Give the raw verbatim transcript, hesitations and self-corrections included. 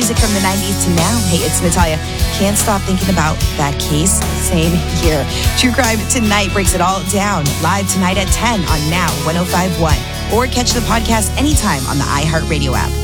music from the nineties to now. Hey, it's Natalia. Can't stop thinking about that case. Same here. True Crime Tonight breaks it all down. Live tonight at ten on Now one oh five point one. Or catch the podcast anytime on the iHeartRadio app.